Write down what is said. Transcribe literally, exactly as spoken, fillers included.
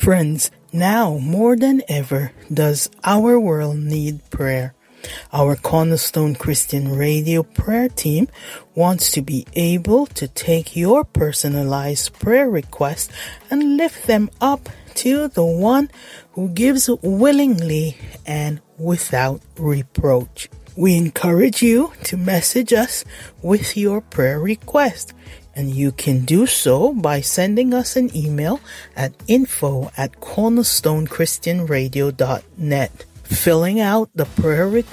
Friends, now more than ever does our world need prayer. Our Cornerstone Christian Radio prayer team wants to be able to take your personalized prayer requests and lift them up to the one who gives willingly and without reproach. We encourage you to message us with your prayer request, and you can do so by sending us an email at info at cornerstone christian radio dot net. Filling out the prayer request